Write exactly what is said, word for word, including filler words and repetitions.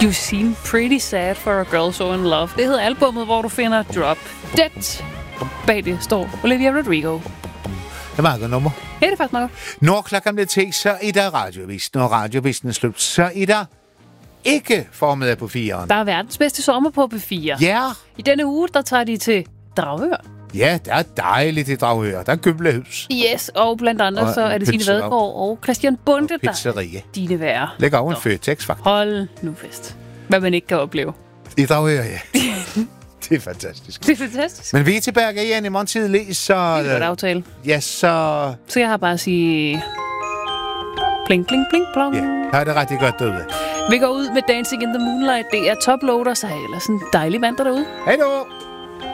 You Seem Pretty Sad for a Girl So In Love. Det hedder albummet, hvor du finder Drop Dead. Bag det står Olivia Rodrigo. Det er meget godt nummer. Ja, det er faktisk meget godt. Når klokken bliver til, så er der radioavisen. Når radioavisen er slut, så er der ikke formet af på firen. Der er verdens bedste sommer på P fire. Ja. I denne uge, der tager de til Dragør. Ja, det er dejligt i Dragør. Der er Gøblehus. Yes, og blandt andet og så er det Signe Vadgaard og Christian Bonde, og pizzeria. der dine værre. Lægger over en Føtex, faktisk. Hold nu fest. Hvad man ikke kan opleve. I Dragør, ja. Det er fantastisk. Det er fantastisk. Men vi er tilbage igen i morgen tidlig, så... Det er godt aftale. Ja, så... Så jeg har bare at sige... Pling, pling, pling, plong. Ja, har det rigtig godt derude. Vi går ud med Dancing in the Moonlight. Det er Top Loader, så har jeg ellers en dejlig mand derude. Hej då!